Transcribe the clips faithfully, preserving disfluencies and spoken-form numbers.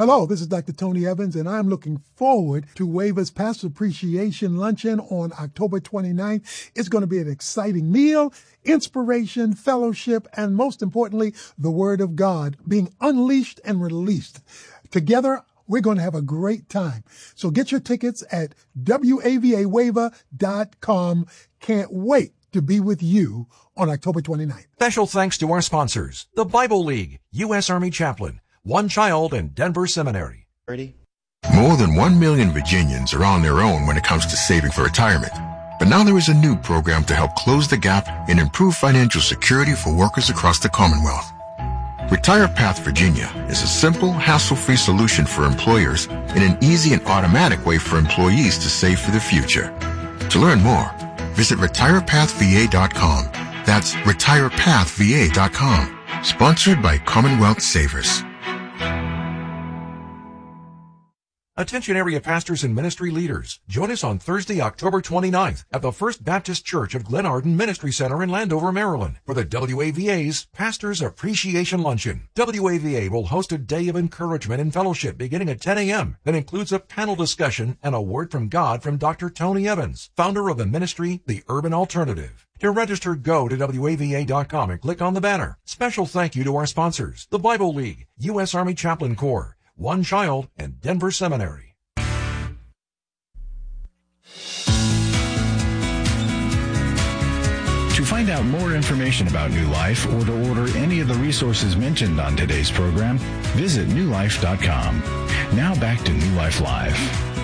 Hello, this is Doctor Tony Evans, and I'm looking forward to WAVA's Pastor Appreciation Luncheon on October twenty-ninth. It's going to be an exciting meal, inspiration, fellowship, and most importantly, the Word of God being unleashed and released. Together, we're going to have a great time. So get your tickets at W A V A wava dot com. Can't wait to be with you on October twenty-ninth. Special thanks to our sponsors, the Bible League, U S Army Chaplain, One Child, and Denver Seminary. Ready? More than one million Virginians are on their own when it comes to saving for retirement. But now there is a new program to help close the gap and improve financial security for workers across the Commonwealth. Retire Path Virginia is a simple, hassle-free solution for employers and an easy and automatic way for employees to save for the future. To learn more, visit retire path v a dot com. That's retire path v a dot com. Sponsored by Commonwealth Savers. Attention area pastors and ministry leaders. Join us on Thursday, October twenty-ninth at the First Baptist Church of Glen Arden Ministry Center in Landover, Maryland for the W A V A's Pastors Appreciation Luncheon. W A V A will host a day of encouragement and fellowship beginning at ten a.m. that includes a panel discussion and a word from God from Doctor Tony Evans, founder of the ministry, The Urban Alternative. To register, go to W A V A dot com and click on the banner. Special thank you to our sponsors, the Bible League, U S Army Chaplain Corps, One Child, and Denver Seminary. To find out more information about New Life or to order any of the resources mentioned on today's program, visit new life dot com. Now back to New Life Live.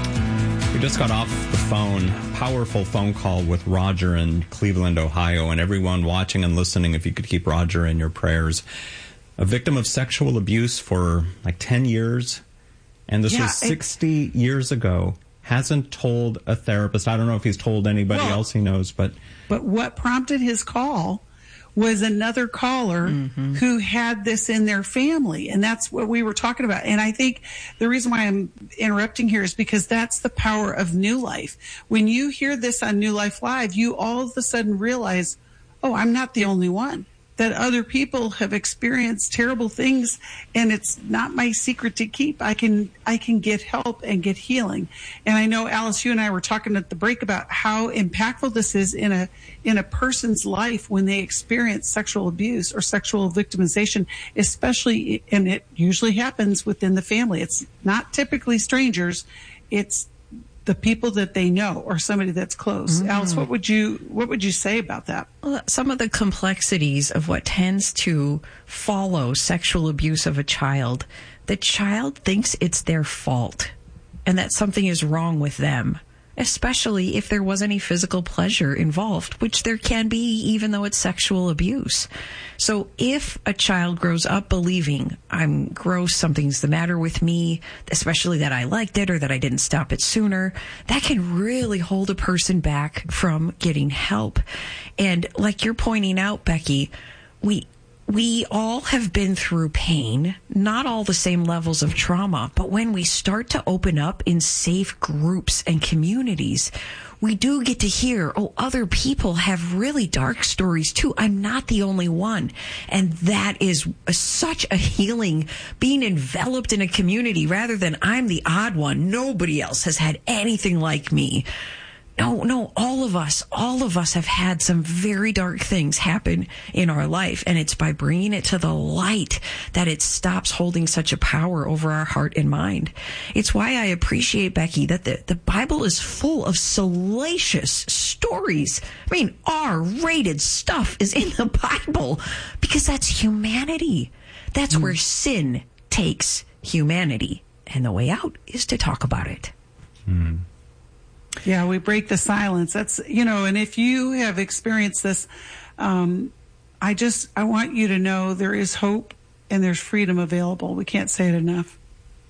We just got off the phone, powerful phone call with Roger in Cleveland, Ohio, and everyone watching and listening, if you could keep Roger in your prayers. A victim of sexual abuse for like ten years, and this yeah, was sixty it, years ago. Hasn't told a therapist. I don't know if he's told anybody well, else he knows, but... But what prompted his call was another caller mm-hmm. who had this in their family, and that's what we were talking about. And I think the reason why I'm interrupting here is because that's the power of New Life. When you hear this on New Life Live, you all of a sudden realize, oh, I'm not the only one. That other people have experienced terrible things, and it's not my secret to keep. I can I can get help and get healing. And I know, Alice, you and I were talking at the break about how impactful this is in a in a person's life when they experience sexual abuse or sexual victimization, especially, and it usually happens within the family. It's not typically strangers. It's the people that they know or somebody that's close. Mm. Alice, what would you what would you say about that? Well, some of the complexities of what tends to follow sexual abuse of a child, the child thinks it's their fault and that something is wrong with them, especially if there was any physical pleasure involved, which there can be even though it's sexual abuse. So if a child grows up believing I'm gross, something's the matter with me, especially that I liked it or that I didn't stop it sooner, that can really hold a person back from getting help. And like you're pointing out, Becky, we We all have been through pain, not all the same levels of trauma, but when we start to open up in safe groups and communities, we do get to hear, oh, other people have really dark stories too. I'm not the only one. And that is a, such a healing, being enveloped in a community rather than I'm the odd one. Nobody else has had anything like me. No, no, all of us, all of us have had some very dark things happen in our life, and it's by bringing it to the light that it stops holding such a power over our heart and mind. It's why I appreciate, Becky, that the, the Bible is full of salacious stories. I mean, R-rated stuff is in the Bible because that's humanity. That's mm. where sin takes humanity, and the way out is to talk about it. Mm. Yeah, we break the silence. That's, you know, and if you have experienced this, um, I just, I want you to know there is hope and there's freedom available. We can't say it enough.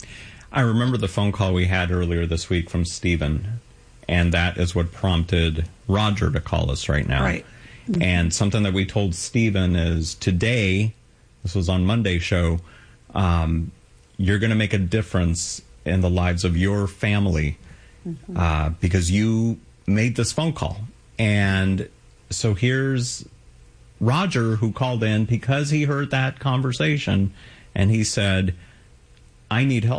I remember the phone call we had earlier this week from Stephen, and that is what prompted Roger to call us right now. Right. Mm-hmm. And something that we told Stephen is today, this was on Monday's show, um, you're going to make a difference in the lives of your family. Mm-hmm. Uh, because you made this phone call. And so here's Roger, who called in because he heard that conversation, and he said, I need help.